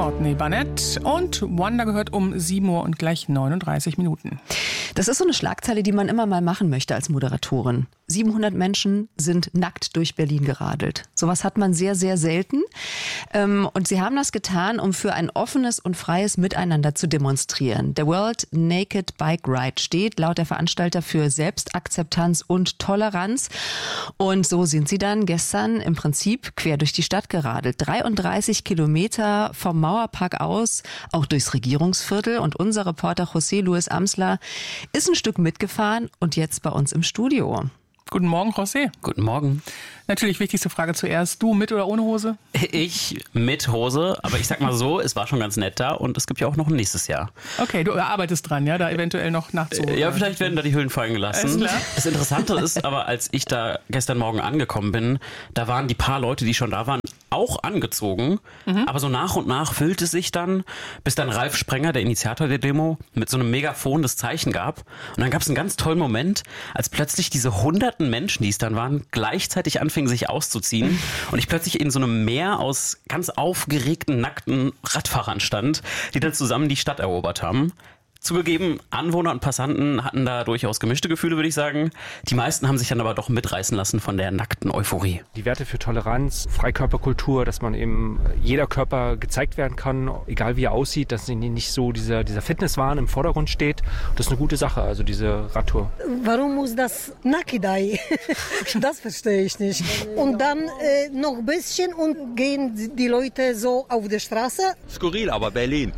Courtney Barnett und Wanda gehört um 7 Uhr und gleich 39 Minuten. Das ist so eine Schlagzeile, die man immer mal machen möchte als Moderatorin. 700 Menschen sind nackt durch Berlin geradelt. Sowas hat man sehr, sehr selten. Und sie haben das getan, um für ein offenes und freies Miteinander zu demonstrieren. Der World Naked Bike Ride steht laut der Veranstalter für Selbstakzeptanz und Toleranz. Und so sind sie dann gestern im Prinzip quer durch die Stadt geradelt. 33 Kilometer vom Mauerpark aus, auch durchs Regierungsviertel. Und unser Reporter José Luis Amsler ist ein Stück mitgefahren und jetzt bei uns im Studio. Guten Morgen, José. Guten Morgen. Natürlich wichtigste Frage zuerst. Du mit oder ohne Hose? Ich mit Hose, aber ich sag mal so, es war schon ganz nett da und es gibt ja auch noch ein nächstes Jahr. Okay, du arbeitest dran, ja, da eventuell noch nachts so. Ja, vielleicht werden da die Hüllen fallen gelassen. Das Interessante ist aber, als ich da gestern Morgen angekommen bin, da waren die paar Leute, die schon da waren, auch angezogen. Aber so nach und nach füllte es sich dann, bis dann Ralf Sprenger, der Initiator der Demo, mit so einem Megafon das Zeichen gab. Und dann gab es einen ganz tollen Moment, als plötzlich diese hunderten Menschen, die es dann waren, gleichzeitig anfingen, sich auszuziehen und ich plötzlich in so einem Meer aus ganz aufgeregten, nackten Radfahrern stand, die dann zusammen die Stadt erobert haben. Zugegeben, Anwohner und Passanten hatten da durchaus gemischte Gefühle, würde ich sagen. Die meisten haben sich dann aber doch mitreißen lassen von der nackten Euphorie. Die Werte für Toleranz, Freikörperkultur, dass man eben jeder Körper gezeigt werden kann, egal wie er aussieht, dass nicht so dieser Fitnesswahn im Vordergrund steht. Das ist eine gute Sache, also diese Radtour. Warum muss das Nakidai? Das verstehe ich nicht. Und dann noch ein bisschen und gehen die Leute so auf der Straße? Skurril, aber Berlin.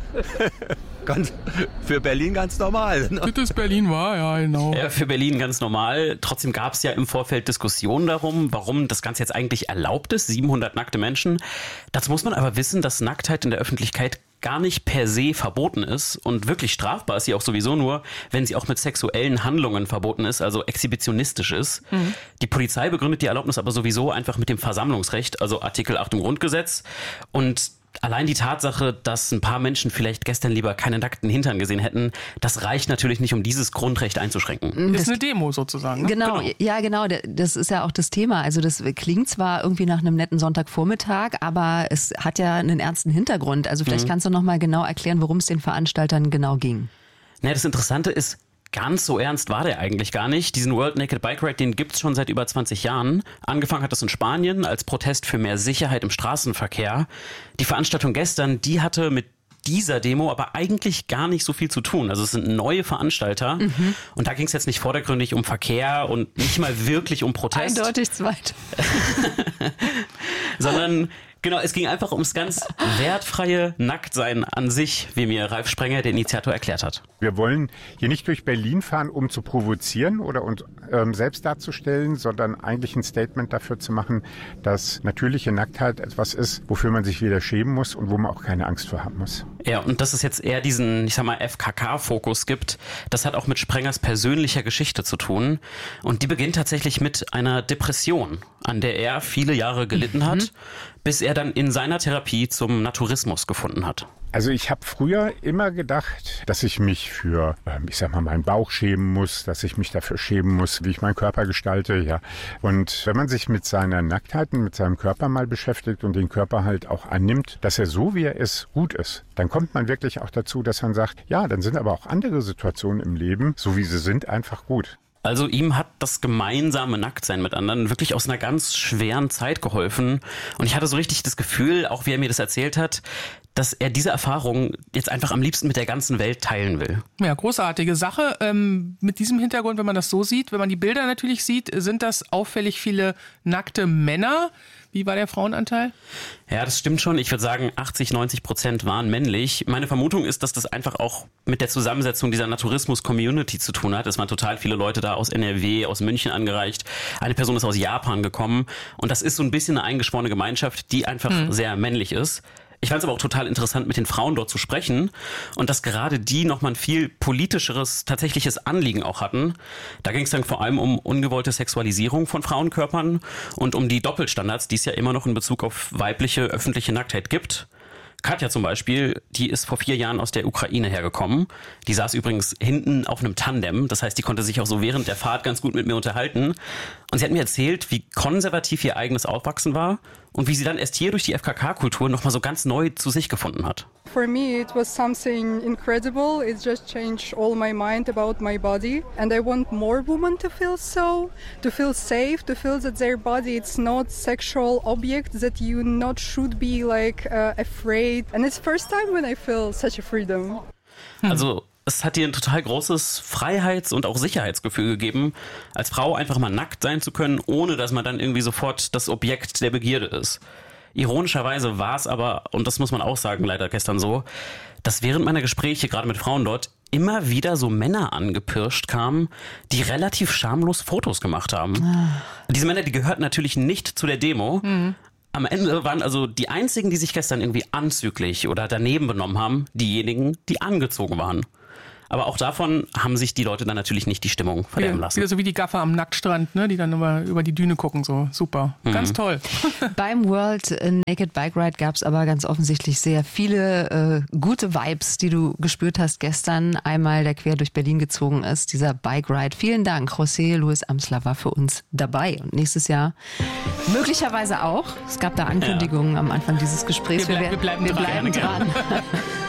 Für Berlin ganz normal. Ne? Das ist Berlin war, ja, genau. Ja, für Berlin ganz normal. Trotzdem gab es ja im Vorfeld Diskussionen darum, warum das Ganze jetzt eigentlich erlaubt ist, 700 nackte Menschen. Dazu muss man aber wissen, dass Nacktheit in der Öffentlichkeit gar nicht per se verboten ist und wirklich strafbar ist sie auch sowieso nur, wenn sie auch mit sexuellen Handlungen verboten ist, also exhibitionistisch ist. Die Polizei begründet die Erlaubnis aber sowieso einfach mit dem Versammlungsrecht, also Artikel 8 im Grundgesetz. Und allein die Tatsache, dass ein paar Menschen vielleicht gestern lieber keine nackten Hintern gesehen hätten, das reicht natürlich nicht, um dieses Grundrecht einzuschränken. Das ist eine Demo sozusagen. Ne? Genau, ja genau, das ist ja auch das Thema. Also das klingt zwar irgendwie nach einem netten Sonntagvormittag, aber es hat ja einen ernsten Hintergrund. Also vielleicht kannst du noch mal genau erklären, worum es den Veranstaltern genau ging. Naja, das Interessante ist, ganz so ernst war der eigentlich gar nicht. Diesen World Naked Bike Ride, den gibt's schon seit über 20 Jahren. Angefangen hat das in Spanien als Protest für mehr Sicherheit im Straßenverkehr. Die Veranstaltung gestern, die hatte mit dieser Demo aber eigentlich gar nicht so viel zu tun. Also es sind neue Veranstalter und da ging es jetzt nicht vordergründig um Verkehr und nicht mal wirklich um Protest. Eindeutig zweit. Sondern genau, es ging einfach ums ganz wertfreie Nacktsein an sich, wie mir Ralf Sprenger, der Initiator, erklärt hat. Wir wollen hier nicht durch Berlin fahren, um zu provozieren oder uns selbst darzustellen, sondern eigentlich ein Statement dafür zu machen, dass natürliche Nacktheit etwas ist, wofür man sich weder schämen muss und wo man auch keine Angst vor haben muss. Ja, und dass es jetzt eher diesen, ich sag mal, FKK-Fokus gibt, das hat auch mit Sprengers persönlicher Geschichte zu tun. Und die beginnt tatsächlich mit einer Depression, an der er viele Jahre gelitten hat, bis er dann in seiner Therapie zum Naturismus gefunden hat. Also ich habe früher immer gedacht, dass ich mich für, ich sag mal, meinen Bauch schämen muss, dass ich mich dafür schämen muss, wie ich meinen Körper gestalte, ja. Und wenn man sich mit seiner Nacktheit und mit seinem Körper mal beschäftigt und den Körper halt auch annimmt, dass er so, wie er ist, gut ist, dann kommt man wirklich auch dazu, dass man sagt, ja, dann sind aber auch andere Situationen im Leben, so wie sie sind, einfach gut. Also ihm hat das gemeinsame Nacktsein mit anderen wirklich aus einer ganz schweren Zeit geholfen. Und ich hatte so richtig das Gefühl, auch wie er mir das erzählt hat, dass er diese Erfahrung jetzt einfach am liebsten mit der ganzen Welt teilen will. Ja, großartige Sache. Mit diesem Hintergrund, wenn man das so sieht, wenn man die Bilder natürlich sieht, sind das auffällig viele nackte Männer. Wie war der Frauenanteil? Ja, das stimmt schon. Ich würde sagen, 80-90% waren männlich. Meine Vermutung ist, dass das einfach auch mit der Zusammensetzung dieser Naturismus-Community zu tun hat. Es waren total viele Leute da aus NRW, aus München angereist. Eine Person ist aus Japan gekommen. Und das ist so ein bisschen eine eingeschworene Gemeinschaft, die einfach sehr männlich ist. Ich fand es aber auch total interessant, mit den Frauen dort zu sprechen und dass gerade die nochmal ein viel politischeres, tatsächliches Anliegen auch hatten. Da ging es dann vor allem um ungewollte Sexualisierung von Frauenkörpern und um die Doppelstandards, die es ja immer noch in Bezug auf weibliche öffentliche Nacktheit gibt. Katja zum Beispiel, die ist vor 4 Jahren aus der Ukraine hergekommen. Die saß übrigens hinten auf einem Tandem. Das heißt, die konnte sich auch so während der Fahrt ganz gut mit mir unterhalten. Und sie hat mir erzählt, wie konservativ ihr eigenes Aufwachsen war und wie sie dann erst hier durch die FKK-Kultur nochmal so ganz neu zu sich gefunden hat. For me, it was something incredible. It just changed all my mind about my body. And I want more women to feel safe, to feel that their body it's not sexual object, that you not should be afraid. And it's the first time when I feel such a freedom. Also es hat dir ein total großes Freiheits- und auch Sicherheitsgefühl gegeben, als Frau einfach mal nackt sein zu können, ohne dass man dann irgendwie sofort das Objekt der Begierde ist. Ironischerweise war es aber, und das muss man auch sagen, leider gestern so, dass während meiner Gespräche, gerade mit Frauen dort, immer wieder so Männer angepirscht kamen, die relativ schamlos Fotos gemacht haben. Diese Männer, die gehörten natürlich nicht zu der Demo. Am Ende waren also die einzigen, die sich gestern irgendwie anzüglich oder daneben benommen haben, diejenigen, die angezogen waren. Aber auch davon haben sich die Leute dann natürlich nicht die Stimmung verderben lassen. Wieder so wie die Gaffer am Nacktstrand, ne? Die dann über die Düne gucken. So super. Ganz toll. Beim World Naked Bike Ride gab es aber ganz offensichtlich sehr viele gute Vibes, die du gespürt hast gestern. Einmal, der quer durch Berlin gezogen ist, dieser Bike Ride. Vielen Dank. José Luis Amsler war für uns dabei. Und nächstes Jahr möglicherweise auch. Es gab da Ankündigungen am Anfang dieses Gesprächs. Wir bleiben dran.